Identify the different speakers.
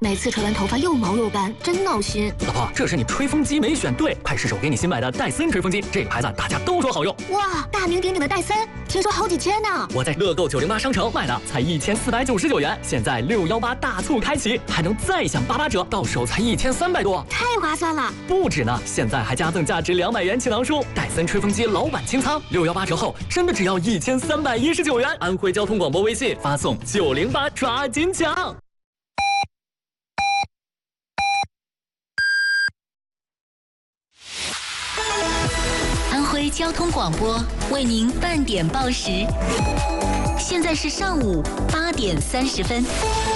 Speaker 1: 每次吹完头发又毛又干，真闹心。
Speaker 2: 老婆，这是你吹风机没选对，快试手给你新买的戴森吹风机，这个牌子大家都说好用。
Speaker 1: 哇，大名鼎鼎的戴森，听说好几千呢。
Speaker 2: 我在乐购908商城买的，才1499元，现在618大促开启，还能再享88折，到手才1300多，
Speaker 1: 太划算了。
Speaker 2: 不止呢，现在还加赠价值200元气囊书，戴森吹风机老板清仓，618折后真的只要1319元。安徽交通广播微信发送908抓紧抢。
Speaker 3: 安徽交通广播为您半点报时，现在是上午8点30分。